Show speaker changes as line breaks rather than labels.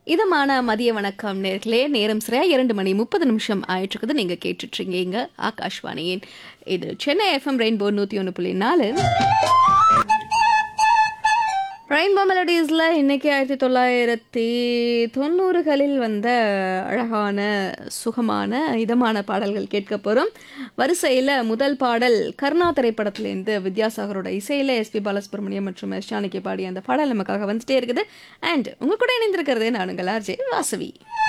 இதமான மதிய வணக்கம் நேர்களே. நேரம் சரியா 2:30 ஆயிட்டிருக்குது. நீங்க கேட்டுட்ருக்கீங்க ஆகாஷ்வாணியின் இது சென்னை எஃப்எம் ரெயின்போ 101.4 ரெயின்போ மெலடிஸில் இன்னைக்கு 1990களில் வந்த அழகான சுகமான இதமான பாடல்கள் கேட்க போகிறோம். வரிசையில் முதல் பாடல் கர்ணா திரைப்படத்திலேருந்து வித்யாசாகரோட இசையில் எஸ்பி பாலசுப்ரமணியம் மற்றும் எஸ் ஜானகி பாடிய அந்த பாடல் நமக்காக வந்துட்டே இருக்குது. அண்ட் உங்க கூட இணைந்திருக்கிறதே நான் உங்கள் ஆர்ஜே வாசவி.